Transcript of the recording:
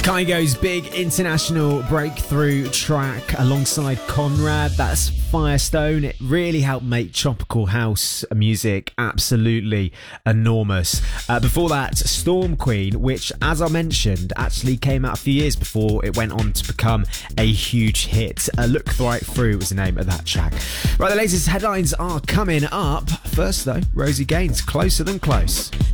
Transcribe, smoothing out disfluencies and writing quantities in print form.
Kygo's big international breakthrough track alongside Conrad, that's Firestone. It really helped make tropical house music absolutely enormous. Before that, Storm Queen, which, as I mentioned, actually came out a few years before it went on to become a huge hit. Look Right Through was the name of that track. Right, the latest headlines are coming up. First though, Rosie Gaines, Closer Than Close.